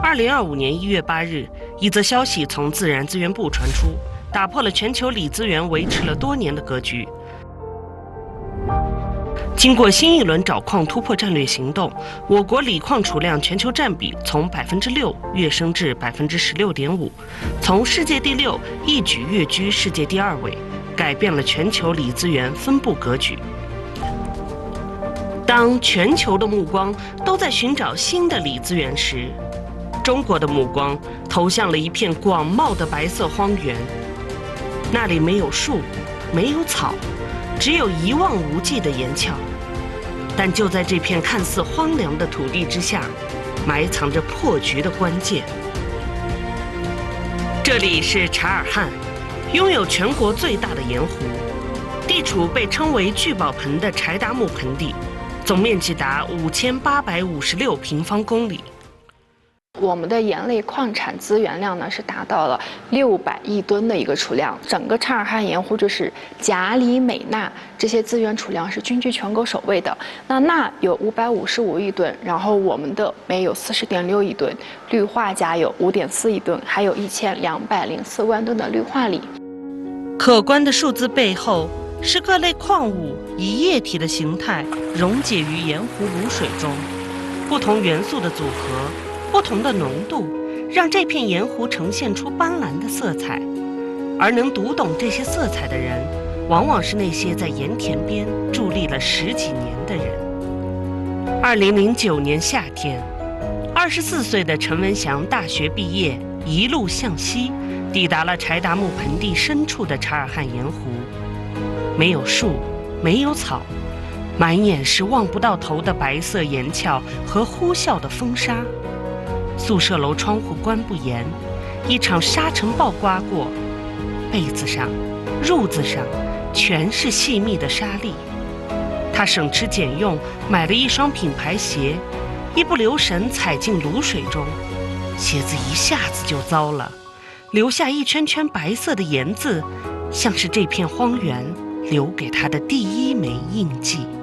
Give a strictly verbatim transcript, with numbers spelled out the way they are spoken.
二零二五年一月八日，一则消息从自然资源部传出，打破了全球锂资源维持了多年的格局。经过新一轮找矿突破战略行动，我国锂矿储量全球占比从百分之六跃升至百分之十六点五，从世界第六一举跃居世界第二位，改变了全球锂资源分布格局。当全球的目光都在寻找新的锂资源时，中国的目光投向了一片广袤的白色荒原，那里没有树，没有草，只有一望无际的岩壳。但就在这片看似荒凉的土地之下，埋藏着破局的关键。这里是察尔汗，拥有全国最大的盐湖，地处被称为聚宝盆的柴达木盆地，总面积达五千八百五十六平方公里。 我们的盐类矿产资源量呢是达到了六百亿吨的一个储量，整个察尔汗盐湖就是钾、锂、镁、钠这些资源储量是均居全国首位的。那钠有五百五十五亿吨，然后我们的镁有四十点六亿吨，氯化钾有五点四亿吨，还有一千两百零四万吨的氯化锂。 可观的数字背后，是各类矿物以液体的形态溶解于盐湖卤水中，不同元素的组合。不同的浓度让这片盐湖呈现出斑斓的色彩，而能读懂这些色彩的人，往往是那些在盐田边伫立了十几年的人。二零零九年夏天，二十四岁的陈文祥大学毕业，一路向西，抵达了柴达木盆地深处的察尔汗盐湖。没有树，没有草，满眼是望不到头的白色岩壳和呼啸的风沙。宿舍楼窗户关不严，一场沙尘暴刮过，被子上、褥子上全是细密的沙粒。他省吃俭用买了一双品牌鞋，一不留神踩进卤水中，鞋子一下子就糟了，留下一圈圈白色的盐渍，像是这片荒原留给他的第一枚印记。